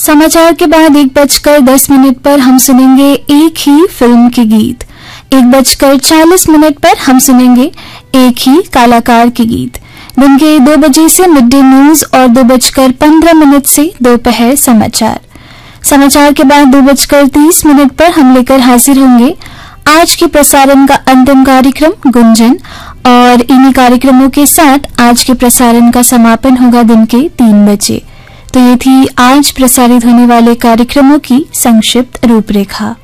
समाचार के बाद 1:10 पर हम सुनेंगे एक ही फिल्म के गीत। 1:40 पर हम सुनेंगे एक ही कलाकार के गीत। दिन के 2 बजे से मिड डे न्यूज और 2:15 से दोपहर समाचार। समाचार के बाद 2:30 पर हम लेकर हाजिर होंगे आज के प्रसारण का अंतिम कार्यक्रम गुंजन, और इन्हीं कार्यक्रमों के साथ आज के प्रसारण का समापन होगा दिन के 3 बजे। तो ये थी आज प्रसारित होने वाले कार्यक्रमों की संक्षिप्त रूपरेखा।